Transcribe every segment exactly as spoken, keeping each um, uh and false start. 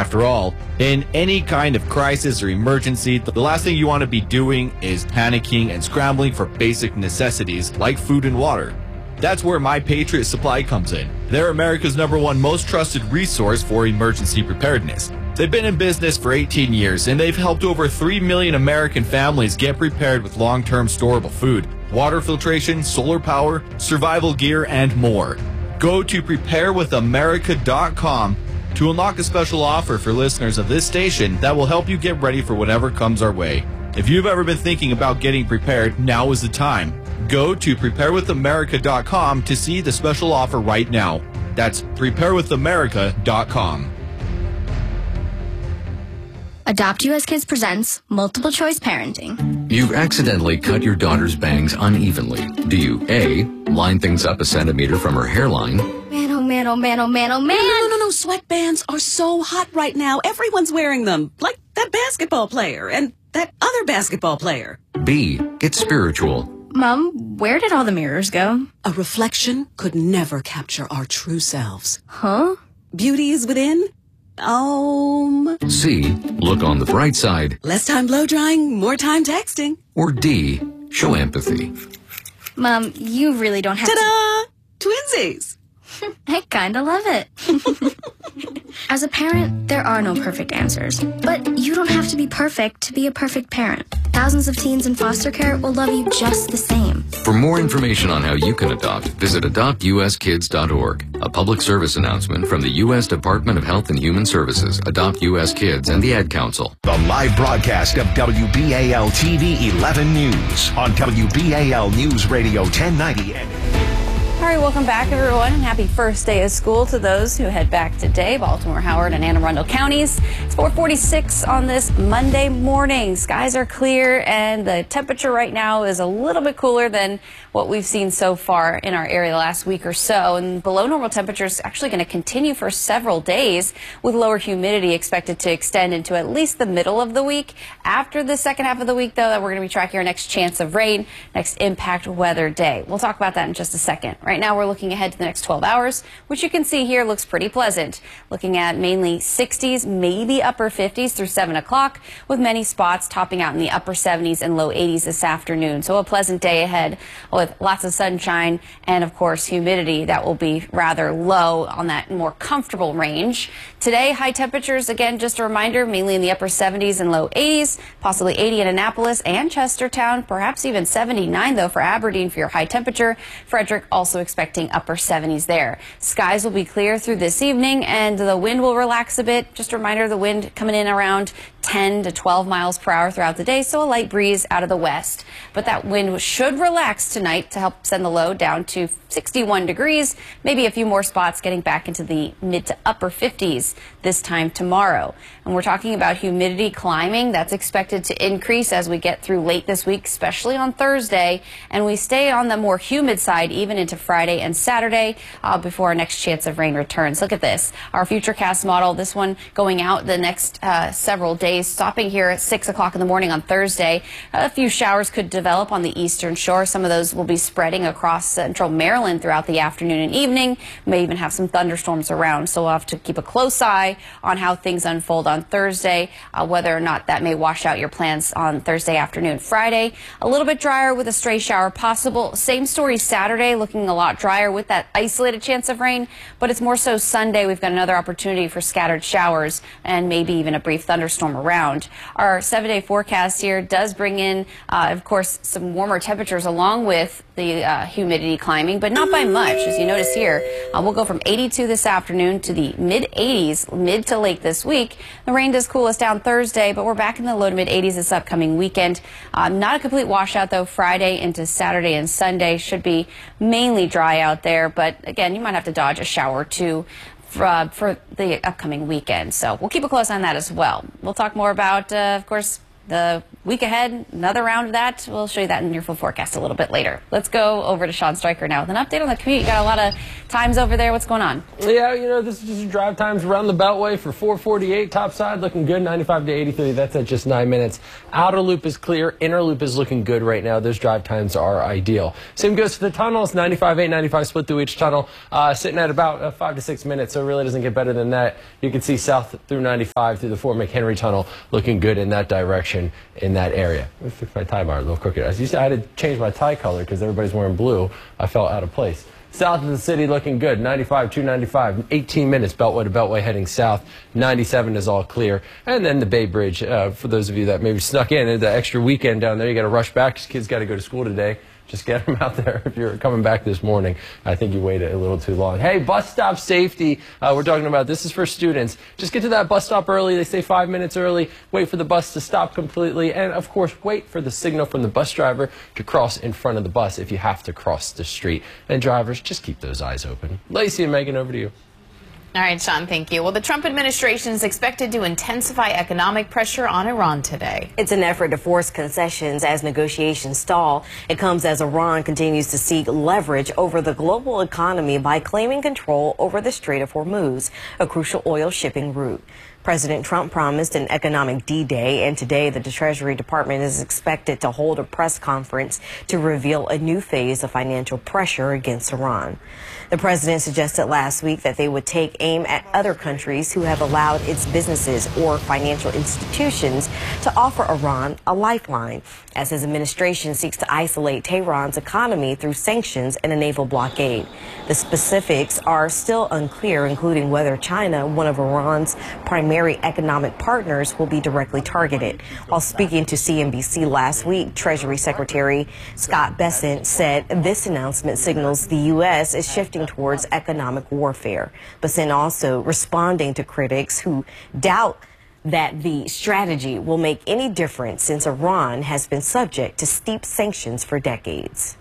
After all, in any kind of crisis or emergency, the last thing you want to be doing is panicking and scrambling for basic necessities like food and water. That's where My Patriot Supply comes in. They're America's number one most trusted resource for emergency preparedness. They've been in business for eighteen years, and they've helped over three million American families get prepared with long-term storable food, water filtration, solar power, survival gear, and more. Go to prepare with america dot com to unlock a special offer for listeners of this station that will help you get ready for whatever comes our way. If you've ever been thinking about getting prepared, now is the time. Go to prepare with america dot com to see the special offer right now. That's prepare with america dot com. Adopt U S Kids presents Multiple Choice Parenting. You've accidentally cut your daughter's bangs unevenly. Do you A, line things up a centimeter from her hairline? Man, oh man, oh man, oh man, oh man! No, no, no, no, sweatbands are so hot right now. Everyone's wearing them. Like that basketball player and that other basketball player. B, get spiritual. Mom, where did all the mirrors go? A reflection could never capture our true selves. Huh? Beauty is within. Um. C, look on the bright side. Less time blow drying, more time texting. Or D, show empathy. Mom, you really don't have Ta-da! Twinsies. to... I kinda love it. As a parent, there are no perfect answers. But you don't have to be perfect to be a perfect parent. Thousands of teens in foster care will love you just the same. For more information on how you can adopt, visit adopt u s kids dot org. A public service announcement from the U S Department of Health and Human Services, Adopt U S Kids, and the Ad Council. The live broadcast of W B A L T V eleven News on W B A L News Radio ten ninety. All right, welcome back, everyone, and happy first day of school to those who head back today, Baltimore, Howard, and Anne Arundel counties. It's four forty-six on this Monday morning. Skies are clear, and the temperature right now is a little bit cooler than what we've seen so far in our area the last week or so. And below normal temperatures actually going to continue for several days, with lower humidity expected to extend into at least the middle of the week. After the second half of the week, though, that we're going to be tracking our next chance of rain, next impact weather day. We'll talk about that in just a second. Right now, we're looking ahead to the next twelve hours, which you can see here looks pretty pleasant. Looking at mainly sixties, maybe upper fifties through seven o'clock, with many spots topping out in the upper seventies and low eighties this afternoon. So a pleasant day ahead with lots of sunshine and, of course, humidity that will be rather low on that more comfortable range. Today, high temperatures, again, just a reminder, mainly in the upper seventies and low eighties, possibly eighty in Annapolis and Chestertown, perhaps even seventy-nine, though, for Aberdeen for your high temperature. Frederick also expecting upper seventies there. Skies will be clear through this evening, and the wind will relax a bit. Just a reminder, the wind coming in around ten to twelve miles per hour throughout the day, so a light breeze out of the west. But that wind should relax tonight to help send the low down to sixty-one degrees, maybe a few more spots getting back into the mid to upper fifties this time tomorrow. And we're talking about humidity climbing. That's expected to increase as we get through late this week, especially on Thursday, and we stay on the more humid side even into Friday and Saturday uh, before our next chance of rain returns. Look at this, our Futurecast model, this one going out the next uh, several days, stopping here at six o'clock in the morning on Thursday. A few showers could develop on the eastern shore. Some of those will be spreading across central Maryland throughout the afternoon and evening. May even have some thunderstorms around, so we'll have to keep a close eye on how things unfold on Thursday, uh, whether or not that may wash out your plans on Thursday afternoon. Friday, a little bit drier with a stray shower possible. Same story Saturday, looking a lot drier with that isolated chance of rain, but it's more so Sunday. We've got another opportunity for scattered showers and maybe even a brief thunderstorm around. Our seven-day forecast here does bring in, uh, of course, some warmer temperatures along with the uh, humidity climbing, but not by much. As you notice here, uh, we'll go from eighty-two this afternoon to the mid eighties, mid to late this week. The rain does cool us down Thursday, but we're back in the low to mid eighties this upcoming weekend. Uh, not a complete washout, though. Friday into Saturday and Sunday should be mainly dry out there, but again, you might have to dodge a shower or two for, uh, for the upcoming weekend. So we'll keep a close eye on that as well. We'll talk more about, uh, of course, the Week ahead, another round of that. We'll show you that in your full forecast a little bit later. Let's go over to Sean Stryker now with an update on the commute. You got a lot of times over there. What's going on? Yeah, you know, this is just drive times around the Beltway for four forty-eight. Top side looking good, ninety-five to eighty-three. That's at just nine minutes. Outer loop is clear. Inner loop is looking good right now. Those drive times are ideal. Same goes to the tunnels. ninety-five, eight ninety-five split through each tunnel, uh, sitting at about uh, five to six minutes. So it really doesn't get better than that. You can see south through ninety-five through the Fort McHenry tunnel looking good in that direction in that area. Let me fix my tie bar a little crooked. As you said, I had to change my tie color because everybody's wearing blue. I felt out of place. South of the city looking good. ninety-five, two ninety-five, eighteen minutes Beltway to Beltway heading south. ninety-seven is all clear. And then the Bay Bridge, uh, for those of you that maybe snuck in, the extra weekend down there, you got to rush back because kids got to go to school today. Just get them out there if you're coming back this morning. I think you waited a little too long. Hey, bus stop safety. Uh, we're talking about this is for students. Just get to that bus stop early. They say five minutes early. Wait for the bus to stop completely. And, of course, wait for the signal from the bus driver to cross in front of the bus if you have to cross the street. And drivers, just keep those eyes open. Lacey and Megan, over to you. All right, Sean, thank you. Well, the Trump administration is expected to intensify economic pressure on Iran today. It's an effort to force concessions as negotiations stall. It comes as Iran continues to seek leverage over the global economy by claiming control over the Strait of Hormuz, a crucial oil shipping route. President Trump promised an economic D-Day, and today the Treasury Department is expected to hold a press conference to reveal a new phase of financial pressure against Iran. The president suggested last week that they would take aim at other countries who have allowed its businesses or financial institutions to offer Iran a lifeline, as his administration seeks to isolate Tehran's economy through sanctions and a naval blockade. The specifics are still unclear, including whether China, one of Iran's primary economic partners, will be directly targeted. While speaking to C N B C last week, Treasury Secretary Scott Bessent said this announcement signals the U S is shifting towards economic warfare. Bessent also responding to critics who doubt that the strategy will make any difference since Iran has been subject to steep sanctions for decades.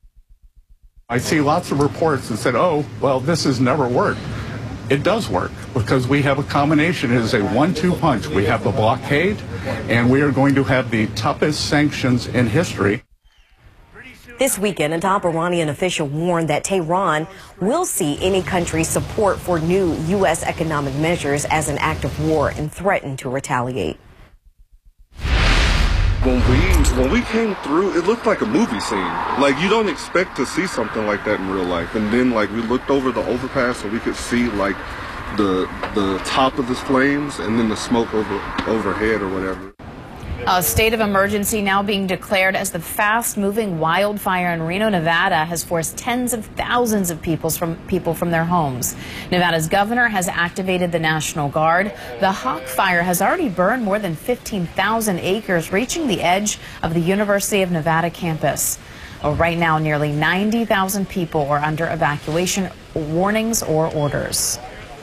I see lots of reports that said, oh, well, this has never worked. It does work because we have a combination. It is a one two punch. We have the blockade, and we are going to have the toughest sanctions in history. This weekend, a top Iranian official warned that Tehran will see any country's support for new U S economic measures as an act of war and threatened to retaliate. When we when we came through, it looked like a movie scene. Like, you don't expect to see something like that in real life. And then, like, we looked over the overpass and we could see, like, the the top of the flames and then the smoke over overhead or whatever. A state of emergency now being declared as the fast-moving wildfire in Reno, Nevada has forced tens of thousands of people from, people from their homes. Nevada's governor has activated the National Guard. The Hawk Fire has already burned more than fifteen thousand acres, reaching the edge of the University of Nevada campus. Well, right now, nearly ninety thousand people are under evacuation warnings or orders.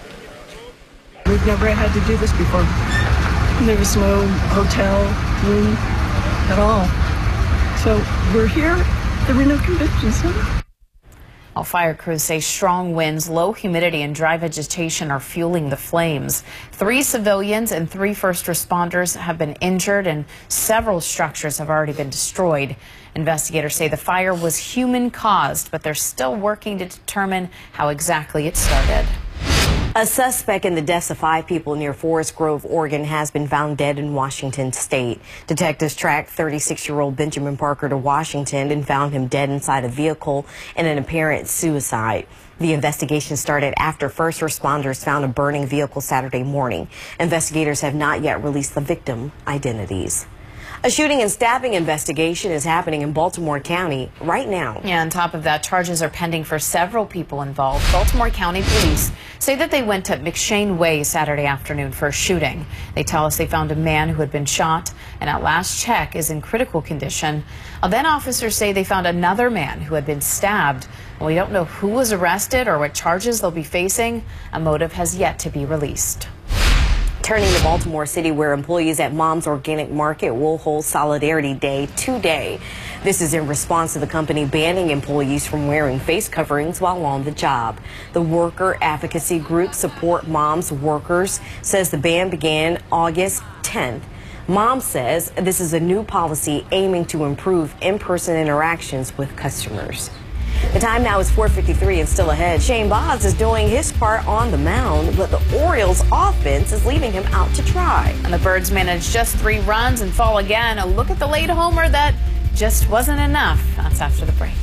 We've never had to do this before. There was no hotel room at all. So we're here at the Reno Convention Center. Well, fire crews say strong winds, low humidity, and dry vegetation are fueling the flames. Three civilians and three first responders have been injured, and several structures have already been destroyed. Investigators say the fire was human-caused, but they're still working to determine how exactly it started. A suspect in the deaths of five people near Forest Grove, Oregon, has been found dead in Washington state. Detectives tracked thirty-six-year-old Benjamin Parker to Washington and found him dead inside a vehicle in an apparent suicide. The investigation started after first responders found a burning vehicle Saturday morning. Investigators have not yet released the victim identities. A shooting and stabbing investigation is happening in Baltimore County right now. Yeah, on top of that, charges are pending for several people involved. Baltimore County police say that they went to McShane Way Saturday afternoon for a shooting. They tell us they found a man who had been shot and at last check is in critical condition. Uh, then officers say they found another man who had been stabbed. We don't know who was arrested or what charges they'll be facing. A motive has yet to be released. Turning to Baltimore City, where employees at Mom's Organic Market will hold Solidarity Day today. This is in response to the company banning employees from wearing face coverings while on the job. The worker advocacy group Support Moms Workers says the ban began August tenth. Mom says this is a new policy aiming to improve in-person interactions with customers. The time now is four fifty-three and still ahead. Shane Baz is doing his part on the mound, but the Orioles offense is leaving him out to try. And the Birds managed just three runs and fall again. A look at the late homer that just wasn't enough. That's after the break.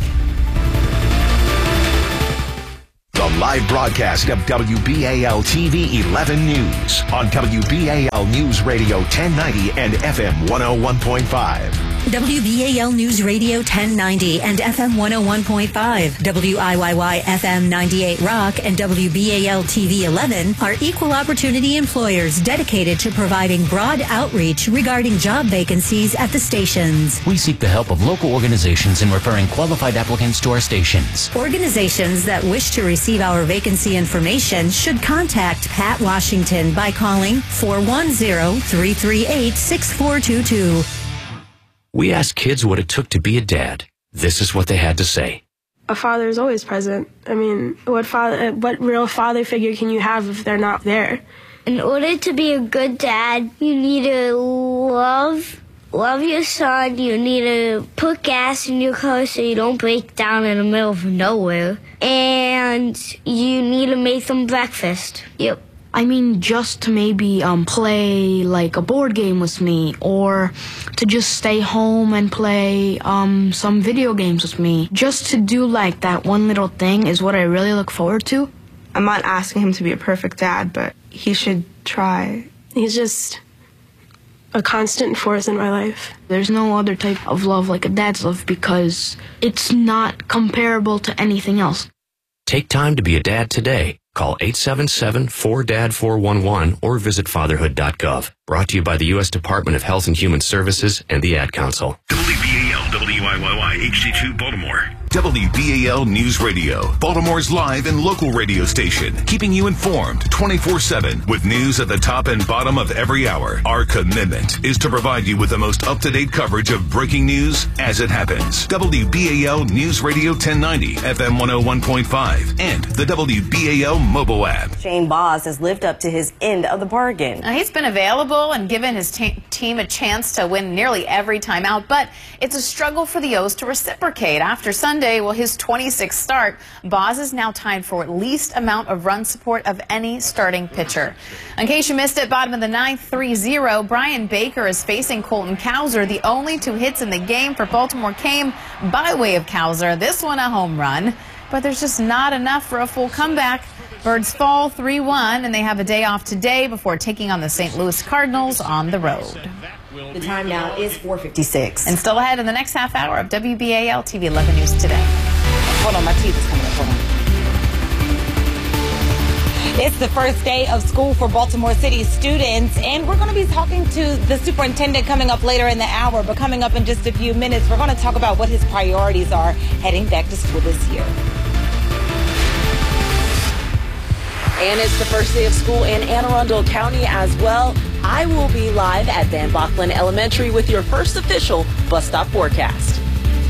The live broadcast of W B A L T V eleven News on W B A L News Radio ten ninety and F M one oh one point five. W B A L News Radio ten ninety and F M one oh one point five, W I Y Y F M ninety-eight Rock and W B A L T V eleven are equal opportunity employers dedicated to providing broad outreach regarding job vacancies at the stations. We seek the help of local organizations in referring qualified applicants to our stations. Organizations that wish to receive our vacancy information should contact Pat Washington by calling four one zero, three three eight, six four two two. We asked kids what it took to be a dad. This is what they had to say. A father is always present. I mean, what father, what real father figure can you have if they're not there? In order to be a good dad, you need to love, love your son. You need to put gas in your car so you don't break down in the middle of nowhere. And you need to make them breakfast. Yep. I mean, just to maybe um, play like a board game with me, or to just stay home and play um, some video games with me. Just to do like that one little thing is what I really look forward to. I'm not asking him to be a perfect dad, but he should try. He's just a constant force in my life. There's no other type of love like a dad's love because it's not comparable to anything else. Take time to be a dad today. Call eight seven seven, four D A D four one one or visit fatherhood dot gov. Brought to you by the U S Department of Health and Human Services and the Ad Council. W B A L W I Y Y H D two Baltimore. W B A L News Radio, Baltimore's live and local radio station, keeping you informed twenty-four seven with news at the top and bottom of every hour. Our commitment is to provide you with the most up-to-date coverage of breaking news as it happens. W B A L News Radio ten ninety, F M one oh one point five, and the W B A L mobile app. Shane Baz has lived up to his end of the bargain. Now, he's been available and given his te- team a chance to win nearly every time out, but it's a struggle for the O's to reciprocate. After Sunday, well, his twenty-sixth start, Baz is now tied for least amount of run support of any starting pitcher. In case you missed it, bottom of the ninth, three zero, Brian Baker is facing Colton Cowser. The only two hits in the game for Baltimore came by way of Cowser. This one a home run, but there's just not enough for a full comeback. Birds fall three one, and they have a day off today before taking on the Saint Louis Cardinals on the road. The time now is four fifty-six. And still ahead in the next half hour of W B A L T V eleven News Today. Hold on, my teeth is coming up. Hold on. It's the first day of school for Baltimore City students, and we're going to be talking to the superintendent coming up later in the hour. But coming up in just a few minutes, we're going to talk about what his priorities are heading back to school this year. And it's the first day of school in Anne Arundel County as well. I will be live at Van Bocklin Elementary with your first official bus stop forecast.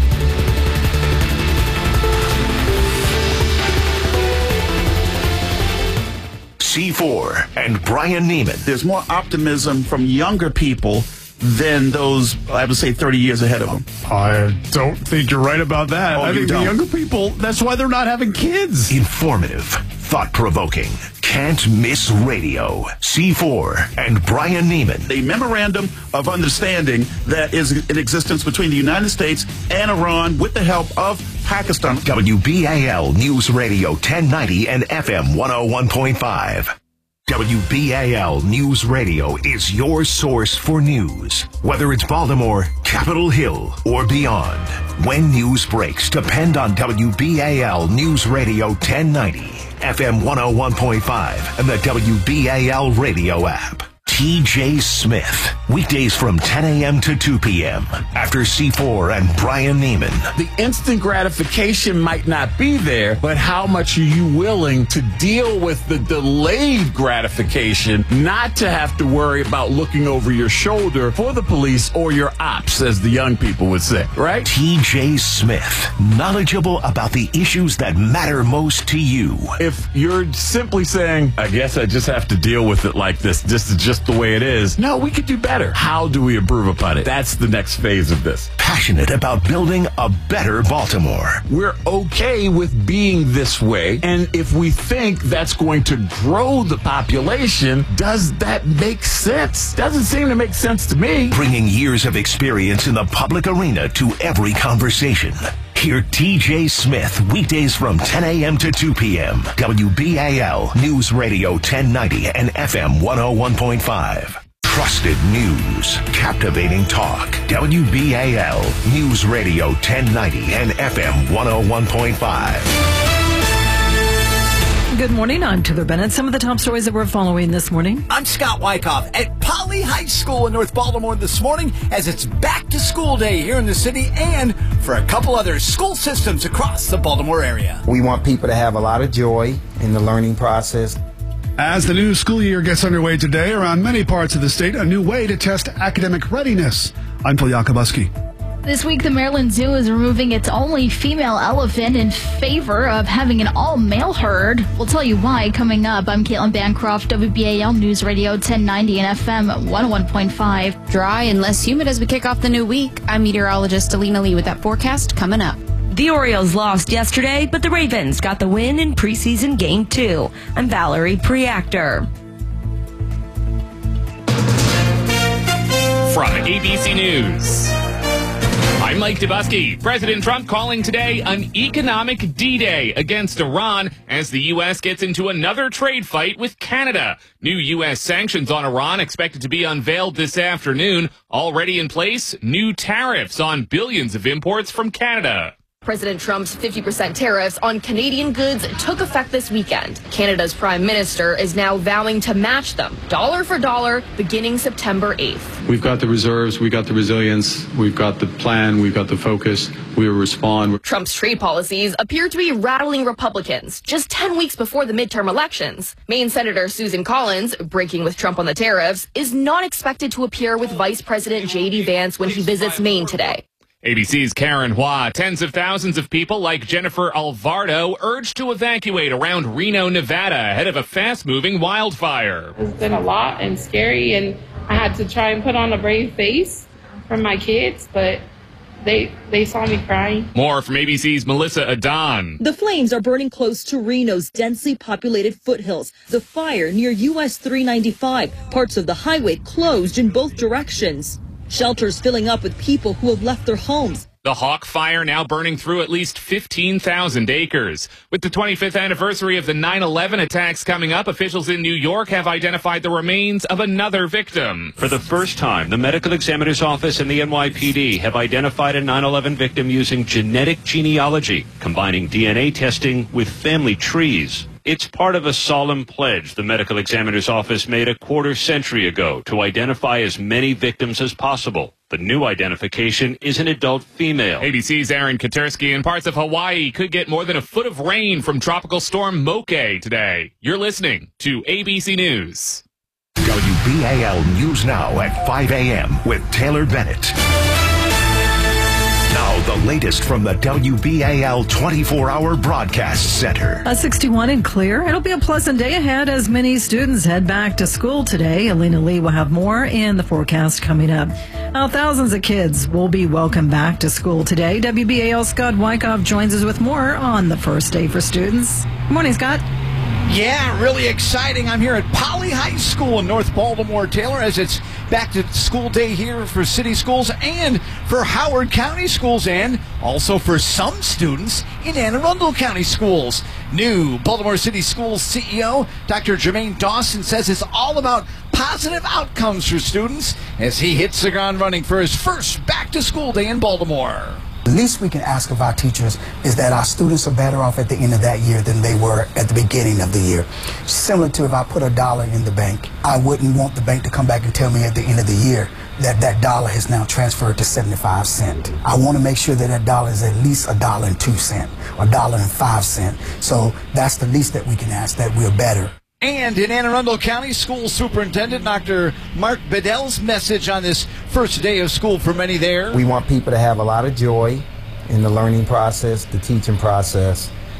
C four and Brian Neiman. There's more optimism from younger people than those, I would say, thirty years ahead of them. I don't think you're right about that. Oh, I you think don't? the younger people, that's why they're not having kids. Informative, thought-provoking, can't miss radio. C four and Brian Neiman. A memorandum of understanding that is in existence between the United States and Iran with the help of Pakistan. W B A L News Radio ten ninety and F M one oh one point five. W B A L News Radio is your source for news. Whether it's Baltimore, Capitol Hill, or beyond. When news breaks, depend on W B A L News Radio ten ninety, F M one oh one point five, and the W B A L radio app. T J Smith, weekdays from ten a.m. to two p.m. after C four and Brian Neiman. The instant gratification might not be there, but how much are you willing to deal with the delayed gratification, not to have to worry about looking over your shoulder for the police or your ops, as the young people would say, right? T J Smith, knowledgeable about the issues that matter most to you. If you're simply saying, I guess I just have to deal with it like this, this is just the way it is. No, we could do better. How do we improve upon it? That's the next phase of this. Passionate about building a better Baltimore. We're okay with being this way, and if we think that's going to grow the population, does that make sense? Doesn't seem to make sense to me. Bringing years of experience in the public arena to every conversation. Hear T J Smith weekdays from ten a.m. to two p.m. W B A L News Radio ten ninety and F M one oh one point five. Trusted news, captivating talk. W B A L News Radio ten ninety and F M one oh one point five. Good morning, I'm Taylor Bennett. Some of the top stories that we're following this morning. I'm Scott Wyckoff at Poly High School in North Baltimore this morning as it's back to school day here in the city and for a couple other school systems across the Baltimore area. We want people to have a lot of joy in the learning process. As the new school year gets underway today around many parts of the state, a new way to test academic readiness. I'm Phil Yakubuski. This week, the Maryland Zoo is removing its only female elephant in favor of having an all-male herd. We'll tell you why coming up. I'm Caitlin Bancroft, W B A L News Radio ten ninety and F M one oh one point five. Dry and less humid as we kick off the new week. I'm meteorologist Alina Lee with that forecast coming up. The Orioles lost yesterday, but the Ravens got the win in preseason game two. I'm Valerie Preactor. From A B C News, I'm Mike Dubusky. President Trump calling today an economic D-Day against Iran as the U S gets into another trade fight with Canada. New U S sanctions on Iran expected to be unveiled this afternoon. Already in place, new tariffs on billions of imports from Canada. President Trump's fifty percent tariffs on Canadian goods took effect this weekend. Canada's prime minister is now vowing to match them, dollar for dollar, beginning September eighth. We've got the reserves, we've got the resilience, we've got the plan, we've got the focus, we will respond. Trump's trade policies appear to be rattling Republicans just ten weeks before the midterm elections. Maine Senator Susan Collins, breaking with Trump on the tariffs, is not expected to appear with Vice President J D Vance when he visits Maine today. A B C's Karen Hua. Tens of thousands of people like Jennifer Alvarado urged to evacuate around Reno, Nevada ahead of a fast-moving wildfire. It's been a lot and scary, and I had to try and put on a brave face for my kids, but they they saw me crying. More from A B C's Melissa Adon. The flames are burning close to Reno's densely populated foothills. The fire near U S three ninety-five. Parts of the highway closed in both directions. Shelters filling up with people who have left their homes. The Hawk Fire now burning through at least fifteen thousand acres. With the twenty-fifth anniversary of the nine eleven attacks coming up, officials in New York have identified the remains of another victim. For the first time, the Medical Examiner's Office and the N Y P D have identified a nine eleven victim using genetic genealogy, combining D N A testing with family trees. It's part of a solemn pledge the Medical Examiner's Office made a quarter century ago to identify as many victims as possible. The new identification is an adult female. A B C's Aaron Katersky. In parts of Hawaii could get more than a foot of rain from Tropical Storm Moke today. You're listening to A B C News. W B A L News Now at five a.m. with Taylor Bennett. Now, the latest from the W B A L twenty-four hour broadcast center. A sixty-one and clear. It'll be a pleasant day ahead as many students head back to school today. Alina Lee will have more in the forecast coming up. Now, thousands of kids will be welcomed back to school today. W B A L Scott Wyckoff joins us with more on the first day for students. Good morning, Scott. Yeah, really exciting. I'm here at Poly High School in North Baltimore, Taylor, as it's back to school day here for city schools and for Howard County schools and also for some students in Anne Arundel County schools. New Baltimore City Schools C E O Doctor Jermaine Dawson says it's all about positive outcomes for students as he hits the ground running for his first back-to-school day in Baltimore. The least we can ask of our teachers is that our students are better off at the end of that year than they were at the beginning of the year. Similar to if I put a dollar in the bank, I wouldn't want the bank to come back and tell me at the end of the year that that dollar has now transferred to seventy-five cents. I want to make sure that that dollar is at least a dollar and two cents or a dollar and five cents. So that's the least that we can ask, that we're better. And in Anne Arundel County School Superintendent Doctor Mark Bedell's message on this first day of school for many there. We want people to have a lot of joy in the learning process, the teaching process,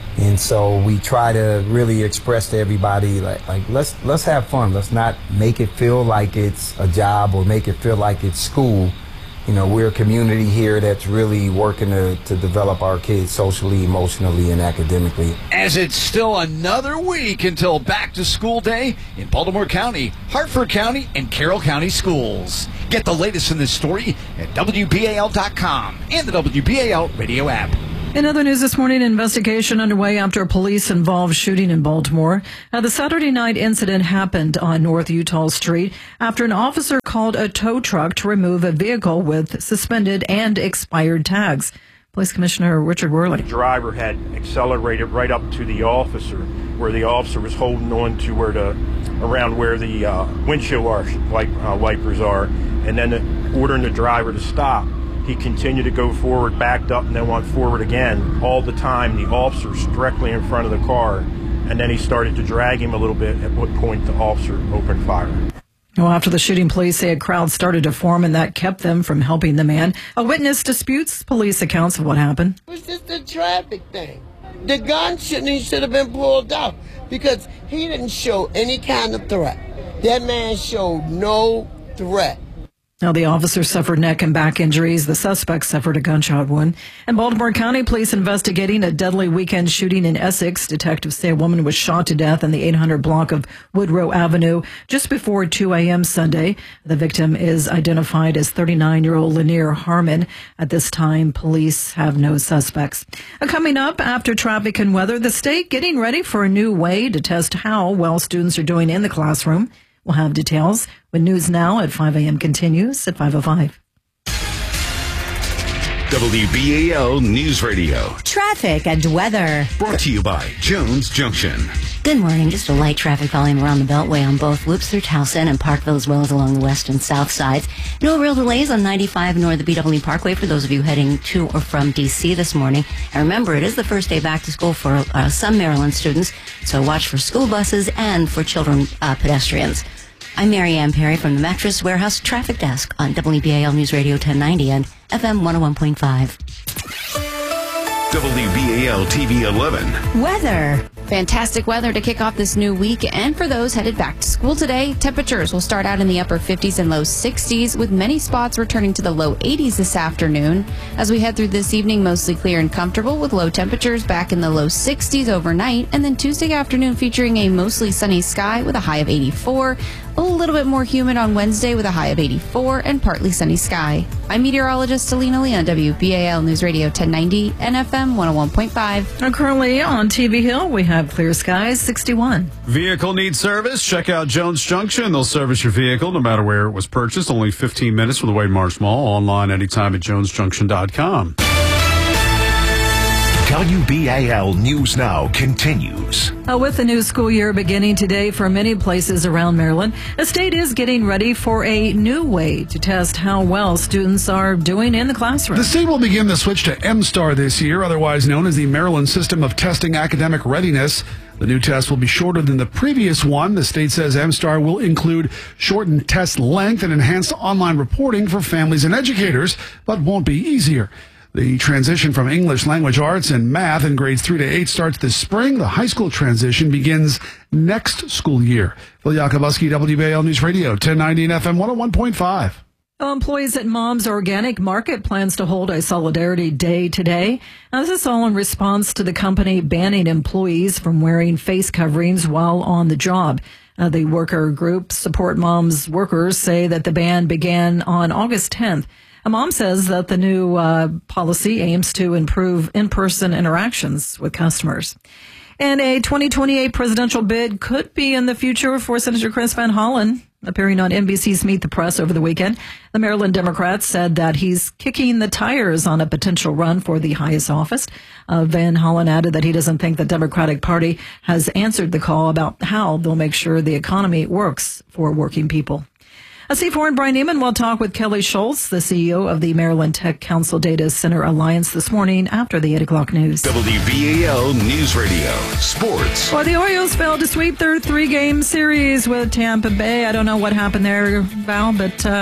And so we try to really express to everybody, like, like let's let's have fun. Let's not make it feel like it's a job or make it feel like it's school. You know, we're a community here that's really working to, to develop our kids socially, emotionally, and academically. As it's still another week until back to school day in Baltimore County, Hartford County, and Carroll County schools. Get the latest in this story at W B A L dot com and the W B A L radio app. In other news this morning, an investigation underway after a police-involved shooting in Baltimore. Now, the Saturday night incident happened on North Utah Street after an officer called a tow truck to remove a vehicle with suspended and expired tags. Police Commissioner Richard Worley. The driver had accelerated right up to the officer, where the officer was holding on to where the around where the uh, windshield wipe, uh, wipers are, and then the, ordering the driver to stop. He continued to go forward, backed up, and then went forward again. All the time, the officer's directly in front of the car, and then he started to drag him a little bit, at what point the officer opened fire. Well, after the shooting, police say a crowd started to form, and that kept them from helping the man. A witness disputes police accounts of what happened. It was just a traffic thing. The gun shouldn't he should have been pulled out because he didn't show any kind of threat. That man showed no threat. Now, the officer suffered neck and back injuries. The suspect suffered a gunshot wound. And Baltimore County police investigating a deadly weekend shooting in Essex. Detectives say a woman was shot to death in the eight hundred block of Woodrow Avenue just before two a.m. Sunday. The victim is identified as thirty-nine-year-old Lanier Harmon. At this time, police have no suspects. Uh, coming up after traffic and weather, the state getting ready for a new way to test how well students are doing in the classroom. We'll have details when News Now at five a.m. continues at five oh five. W B A L News Radio. Traffic and weather. Brought to you by Jones Junction. Good morning. Just a light traffic volume around the Beltway on both loops through Towson and Parkville, as well as along the west and south sides. No real delays on ninety-five nor the B W Parkway for those of you heading to or from D C this morning. And remember, it is the first day back to school for uh, some Maryland students, so watch for school buses and for children uh, pedestrians. I'm Mary Ann Perry from the Mattress Warehouse Traffic Desk on W B A L News Radio ten ninety and F M one oh one point five. W B A L T V eleven. Weather. Fantastic weather to kick off this new week, and for those headed back to school today, temperatures will start out in the upper fifties and low sixties, with many spots returning to the low eighties this afternoon. As we head through this evening, mostly clear and comfortable, with low temperatures back in the low sixties overnight, and then Tuesday afternoon featuring a mostly sunny sky with a high of eighty-four. A little bit more humid on Wednesday with a high of eighty-four and partly sunny sky. I'm meteorologist Selena Lee on W B A L News Radio ten ninety and F M one oh one point five. And currently on T V Hill, we have clear skies, sixty-one. Vehicle needs service? Check out Jones Junction. They'll service your vehicle no matter where it was purchased. Only fifteen minutes from the Wade Marsh Mall. Online anytime at jones junction dot com. W B A L News Now continues. Uh, with the new school year beginning today for many places around Maryland, the state is getting ready for a new way to test how well students are doing in the classroom. The state will begin the switch to M STAR this year, otherwise known as the Maryland System of Testing Academic Readiness. The new test will be shorter than the previous one. The state says M STAR will include shortened test length and enhanced online reporting for families and educators, but won't be easier. The transition from English language arts and math in grades three to eight starts this spring. The high school transition begins next school year. Phil Yakobuski, W B A L News Radio, ten ninety and F M one oh one point five. Well, employees at Mom's Organic Market plans to hold a Solidarity Day today. Now, this is all in response to the company banning employees from wearing face coverings while on the job. Uh, the worker group Support Moms Workers say that the ban began on August tenth. A mom says that the new uh, policy aims to improve in-person interactions with customers. And a twenty twenty-eight presidential bid could be in the future for Senator Chris Van Hollen. Appearing on N B C's Meet the Press over the weekend, the Maryland Democrat said that he's kicking the tires on a potential run for the highest office. Uh, Van Hollen added that he doesn't think the Democratic Party has answered the call about how they'll make sure the economy works for working people. A C four and Brian Neiman will talk with Kelly Schultz, the C E O of the Maryland Tech Council Data Center Alliance, this morning after the eight o'clock news. W B A L News Radio Sports. Well, the Orioles failed to sweep their three-game series with Tampa Bay. I don't know what happened there, Val, but uh,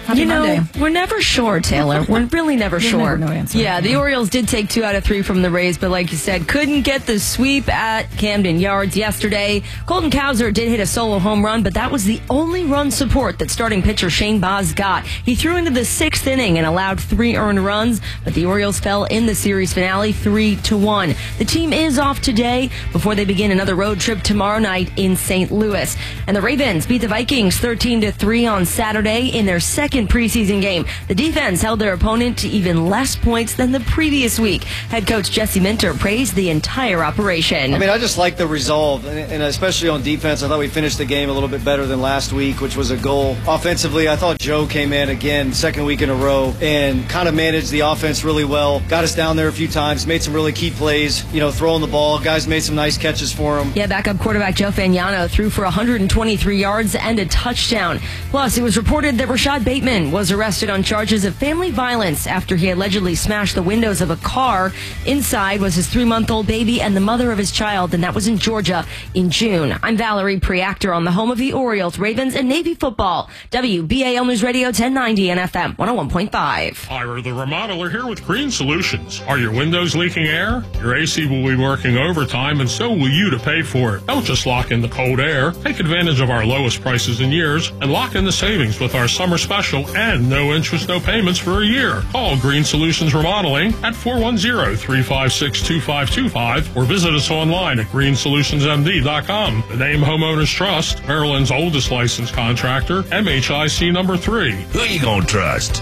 Happy you know, Monday. We're never sure, Taylor. We're really never We'll sure. never know answer. Yeah, the Orioles did take two out of three from the Rays, but like you said, couldn't get the sweep at Camden Yards yesterday. Colton Cowser did hit a solo home run, but that was the only run support that starting pitcher Shane Baz got. He threw into the sixth inning and allowed three earned runs, but the Orioles fell in the series finale three to one. The team is off today before they begin another road trip tomorrow night in Saint Louis. And the Ravens beat the Vikings thirteen to three on Saturday in their second preseason game. The defense held their opponent to even less points than the previous week. Head coach Jesse Minter praised the entire operation. I mean, I just like the resolve, and especially on defense. I thought we finished the game a little bit better than last week, which was a goal. Offensively, I thought Joe came in again, second week in a row, and kind of managed the offense really well. Got us down there a few times, made some really key plays, you know, throwing the ball. Guys made some nice catches for him. Yeah, backup quarterback Joe Fagnano threw for one hundred twenty-three yards and a touchdown. Plus, it was reported that Rashad Bateman was arrested on charges of family violence after he allegedly smashed the windows of a car. Inside was his three-month-old baby and the mother of his child, and that was in Georgia in June. I'm Valerie Preactor on the home of the Orioles, Ravens, and Navy football. W B A L News Radio ten ninety and F M one oh one point five. Ira the Remodeler here with Green Solutions. Are your windows leaking air? Your A C will be working overtime, and so will you to pay for it. Don't just lock in the cold air. Take advantage of our lowest prices in years and lock in the savings with our summer special and no interest, no payments for a year. Call Green Solutions Remodeling at four one zero, three five six, two five two five or visit us online at green solutions m d dot com. The name Homeowners Trust, Maryland's oldest licensed contractor, M H I C number three. Who you gonna trust?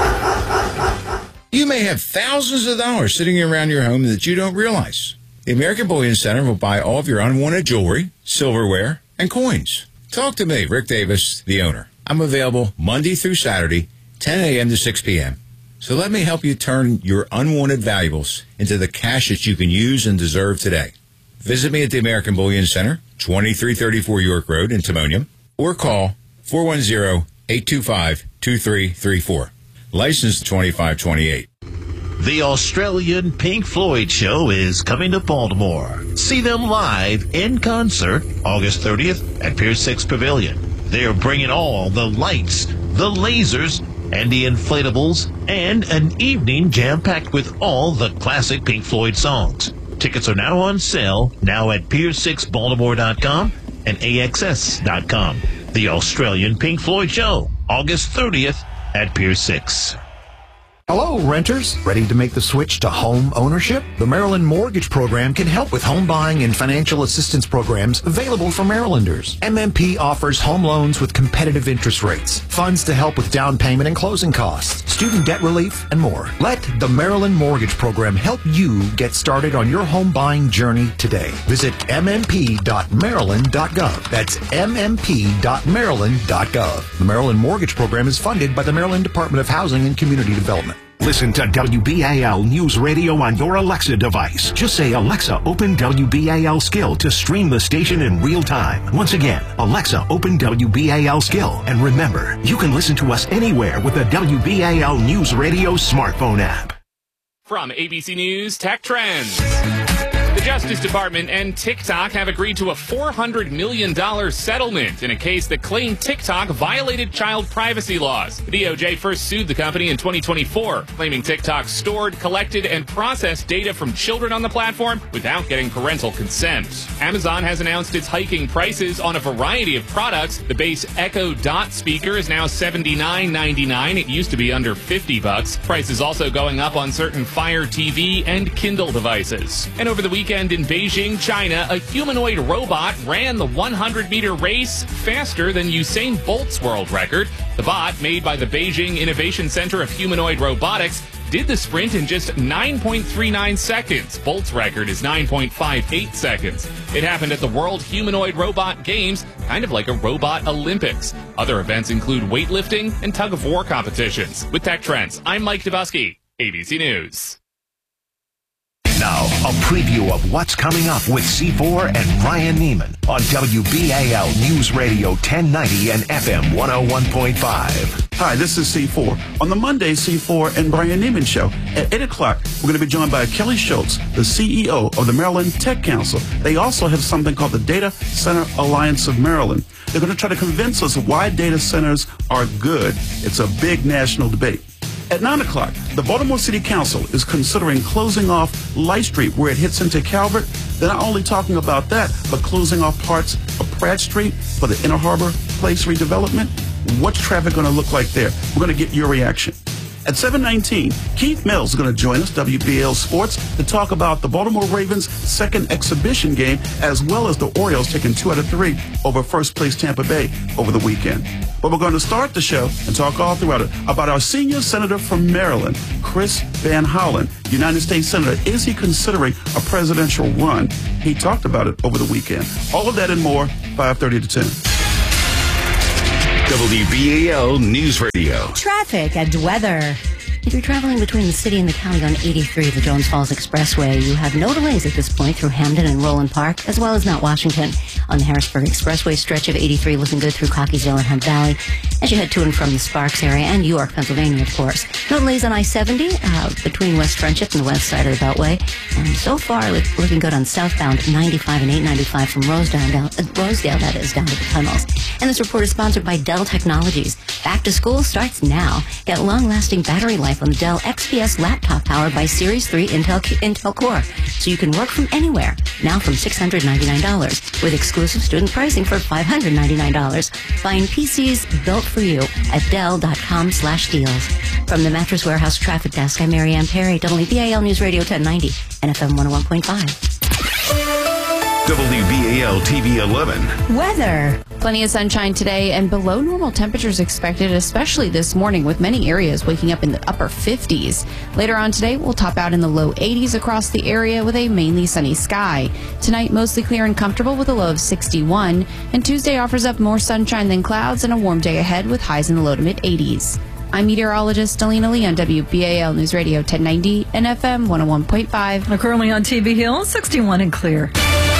You may have thousands of dollars sitting around your home that you don't realize. The American Bullion Center will buy all of your unwanted jewelry, silverware, and coins. Talk to me, Rick Davis, the owner. I'm available Monday through Saturday, ten a.m. to six p.m. So let me help you turn your unwanted valuables into the cash that you can use and deserve today. Visit me at the American Bullion Center, twenty-three thirty-four York Road in Timonium, or call four one zero, eight two five, two three three four. License twenty-five twenty-eight. The Australian Pink Floyd Show is coming to Baltimore. See them live in concert August thirtieth at Pier six Pavilion. They're bringing all the lights, the lasers, and the inflatables, and an evening jam-packed with all the classic Pink Floyd songs. Tickets are now on sale, now at pier six baltimore dot com and A X S dot com. The Australian Pink Floyd Show, August thirtieth at Pier six. Hello, renters. Ready to make the switch to home ownership? The Maryland Mortgage Program can help with home buying and financial assistance programs available for Marylanders. M M P offers home loans with competitive interest rates, funds to help with down payment and closing costs, student debt relief, and more. Let the Maryland Mortgage Program help you get started on your home buying journey today. Visit m m p dot maryland dot gov. That's m m p dot maryland dot gov. The Maryland Mortgage Program is funded by the Maryland Department of Housing and Community Development. Listen to W B A L News Radio on your Alexa device. Just say, Alexa, open W B A L Skill to stream the station in real time. Once again, Alexa, open W B A L Skill. And remember, you can listen to us anywhere with the W B A L News Radio smartphone app. From A B C News Tech Trends. The Justice Department and TikTok have agreed to a four hundred million dollars settlement in a case that claimed TikTok violated child privacy laws. The D O J first sued the company in twenty twenty-four, claiming TikTok stored, collected, and processed data from children on the platform without getting parental consent. Amazon has announced it's hiking prices on a variety of products. The base Echo Dot speaker is now seventy-nine ninety-nine. It used to be under fifty bucks. Price is also going up on certain Fire T V and Kindle devices. And over the weekend, Weekend in Beijing, China, a humanoid robot ran the one hundred meter race faster than Usain Bolt's world record. The bot, made by the Beijing Innovation Center of Humanoid Robotics, did the sprint in just nine point three nine seconds. Bolt's record is nine point five eight seconds. It happened at the World Humanoid Robot Games, kind of like a robot Olympics. Other events include weightlifting and tug-of-war competitions. With Tech Trends, I'm Mike Dubusky, A B C News. Now, a preview of what's coming up with C four and Ryan Neiman on W B A L News Radio ten ninety and F M one oh one point five. Hi, this is C four. On the Monday C four and Brian Neiman Show, at eight o'clock, we're going to be joined by Kelly Schultz, the C E O of the Maryland Tech Council. They also have something called the Data Center Alliance of Maryland. They're going to try to convince us why data centers are good. It's a big national debate. At nine o'clock, the Baltimore City Council is considering closing off Light Street where it hits into Calvert. They're not only talking about that, but closing off parts of Pratt Street for the Inner Harbor Place redevelopment. What's traffic going to look like there? We're going to get your reaction. At seven nineteen, Keith Mills is going to join us, W B A L Sports, to talk about the Baltimore Ravens' second exhibition game, as well as the Orioles taking two out of three over first place Tampa Bay over the weekend. But we're going to start the show and talk all throughout it about our senior senator from Maryland, Chris Van Hollen, United States Senator. Is he considering a presidential run? He talked about it over the weekend. All of that and more, five thirty to ten. W B A L News Radio. Traffic and weather. If you're traveling between the city and the county on eighty-three, the Jones Falls Expressway, you have no delays at this point through Hamden and Roland Park, as well as Mount Washington. On the Harrisburg Expressway stretch of eighty-three, looking good through Cockeysville and Hunt Valley, as you head to and from the Sparks area and York, Pennsylvania, of course. No delays on I seventy uh, between West Friendship and the west side of the Beltway. And so far, look, looking good on southbound ninety-five and eight ninety-five from Rosedale, down, uh, Rosedale, that is, down to the tunnels. And this report is sponsored by Dell Technologies. Back to school starts now. Get long-lasting battery life on the Dell X P S laptop powered by Series three Intel Intel Core, so you can work from anywhere. Now from six hundred ninety-nine dollars, with exclusive student pricing for five hundred ninety-nine dollars. Find P Cs built for you at Dell.com slash deals. From the Mattress Warehouse Traffic Desk, I'm Marianne Perry, W B A L News Radio ten ninety and F M one oh one point five. W B A L T V eleven. Weather. Plenty of sunshine today and below normal temperatures expected, especially this morning, with many areas waking up in the upper fifties. Later on today, we'll top out in the low eighties across the area with a mainly sunny sky. Tonight, mostly clear and comfortable with a low of sixty-one. And Tuesday offers up more sunshine than clouds and a warm day ahead with highs in the low to mid eighties. I'm meteorologist Alina Lee on W B A L News Radio ten ninety and F M one oh one point five. We're currently on T V Hill, sixty-one and clear.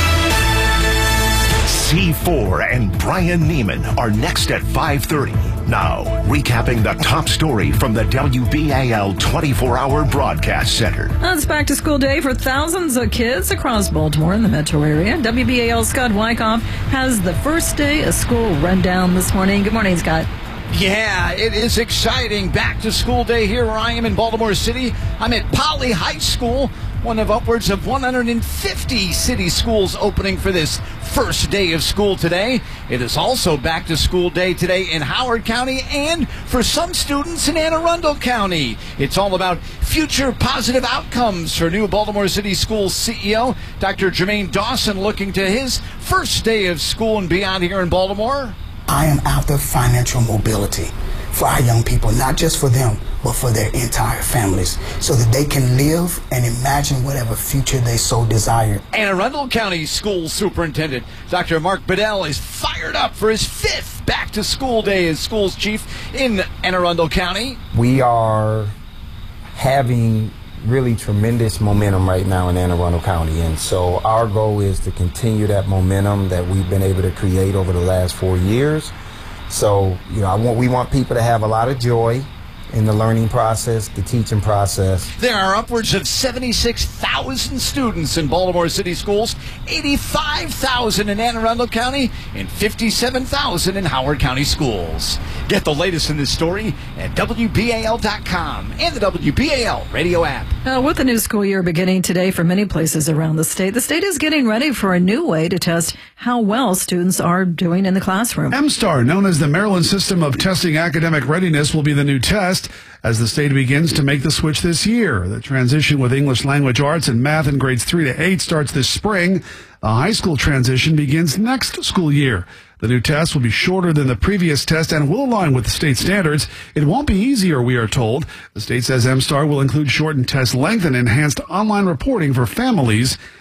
C four and Brian Neiman are next at five thirty. Now, recapping the top story from the W B A L twenty-four hour broadcast center. It's back to school day for thousands of kids across Baltimore and the metro area. W B A L Scott Wyckoff has the first day of school rundown this morning. Good morning, Scott. Yeah, it is exciting. Back to school day here where I am in Baltimore City. I'm at Poly High School, one of upwards of one hundred fifty city schools opening for this first day of school today. It is also back to school day today in Howard County and for some students in Anne Arundel County. It's all about future positive outcomes for new Baltimore City Schools C E O, Doctor Jermaine Dawson, looking to his first day of school and beyond here in Baltimore. I am after financial mobility for our young people, not just for them, but for their entire families, so that they can live and imagine whatever future they so desire. Anne Arundel County School Superintendent Doctor Mark Bedell is fired up for his fifth back-to-school day as schools chief in Anne Arundel County. We are having really tremendous momentum right now in Anne Arundel County, and so our goal is to continue that momentum that we've been able to create over the last four years. So, you know, I want we want people to have a lot of joy in the learning process, the teaching process. There are upwards of seventy-six thousand students in Baltimore City Schools, eighty-five thousand in Anne Arundel County, and fifty-seven thousand in Howard County Schools. Get the latest in this story at W B A L dot com and the W B A L radio app. Uh, with the new school year beginning today for many places around the state, the state is getting ready for a new way to test how well students are doing in the classroom. M STAR, known as the Maryland System of Testing Academic Readiness, will be the new test as the state begins to make the switch this year. The transition with English language arts and math in grades three to eight starts this spring. A high school transition begins next school year. The new test will be shorter than the previous test and will align with the state standards. It won't be easier, we are told. The state says M STAR will include shortened test length and enhanced online reporting for families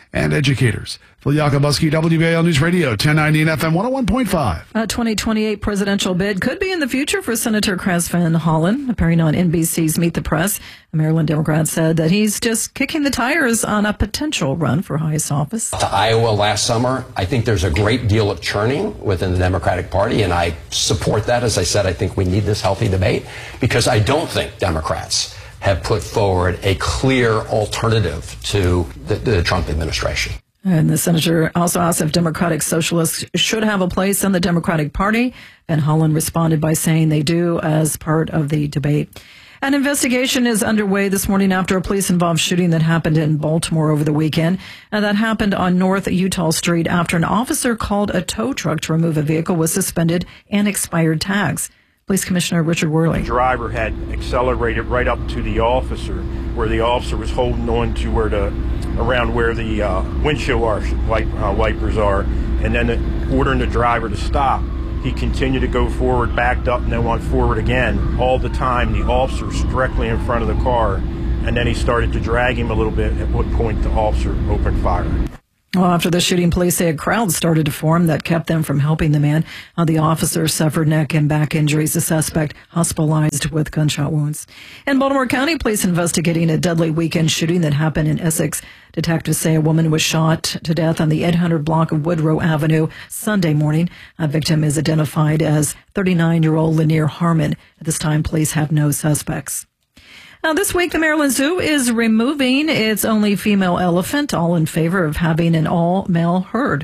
and educators. Phil Yakubowski, W B A L News Radio, ten ninety and F M one oh one point five. A twenty twenty-eight presidential bid could be in the future for Senator Chris Van Hollen. Appearing on N B C's Meet the Press, a Maryland Democrat said that he's just kicking the tires on a potential run for highest office. To Iowa last summer, I think there's a great deal of churning within the Democratic Party, and I support that. As I said, I think we need this healthy debate because I don't think Democrats have put forward a clear alternative to the, the Trump administration. And the senator also asked if Democratic Socialists should have a place in the Democratic Party. Van Hollen responded by saying they do as part of the debate. An investigation is underway this morning after a police-involved shooting that happened in Baltimore over the weekend. And that happened on North Utah Street after an officer called a tow truck to remove a vehicle with suspended and expired tags. Police Commissioner Richard Worley. The driver had accelerated right up to the officer, where the officer was holding on to where the around where the uh, windshield wipe, uh, wipers are, and then the, ordering the driver to stop. He continued to go forward, backed up, and then went forward again. All the time, the officer was directly in front of the car, and then he started to drag him a little bit, at what point the officer opened fire. Well, after the shooting, police say a crowd started to form that kept them from helping the man. Uh, the officer suffered neck and back injuries. The suspect hospitalized with gunshot wounds. In Baltimore County, police investigating a deadly weekend shooting that happened in Essex. Detectives say a woman was shot to death on the eight hundred block of Woodrow Avenue Sunday morning. A victim is identified as thirty-nine-year-old Lanier Harmon. At this time, police have no suspects. Now, this week, the Maryland Zoo is removing its only female elephant, all in favor of having an all-male herd.